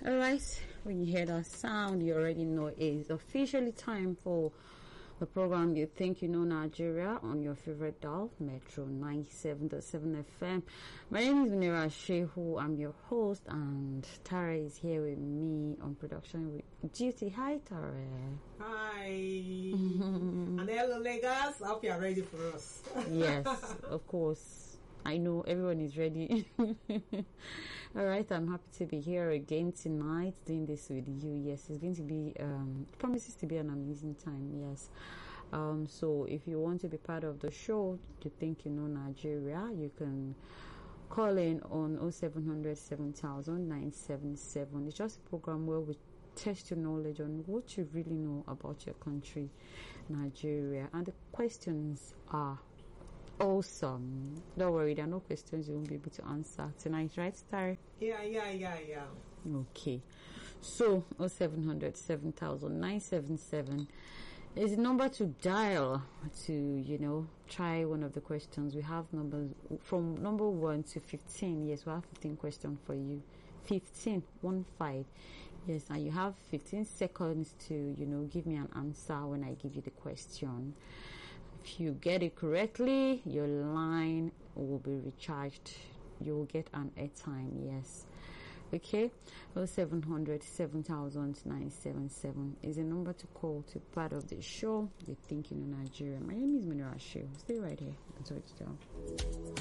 Alright, when you hear that sound, you already know it's officially time for the program You Think You Know Nigeria on your favorite dial, Metro 97.7 FM. My name is Munira Shehu. I'm your host, and Tara is here with me on production with duty. Hi, Tara. Hi. And hello, Lagos. I hope you are ready for us. Yes, of course. I know everyone is ready. Alright, I'm happy to be here again tonight doing this with you. Yes, it's going to be promises to be an amazing time. Yes. So if you want to be part of the show, You Think You Know Nigeria, you can call in on 0700 7000 977. It's just a program where we test your knowledge on what you really know about your country, Nigeria. And the questions are awesome. Don't worry, there are no questions you won't be able to answer tonight, right, Star? Yeah. Okay. So 0700 7000 977 is the number to dial to, try one of the questions. We have numbers from number 1 to 15. Yes, we have 15 questions for you. 15. Yes, and you have 15 seconds to, give me an answer when I give you the question. If you get it correctly, your line will be recharged. You will get an airtime. Yes. Okay. 0700 7000 977 is a number to call to part of the show. You Think You Know Nigeria. My name is Munira Shehu. Stay right here. That's what it's down.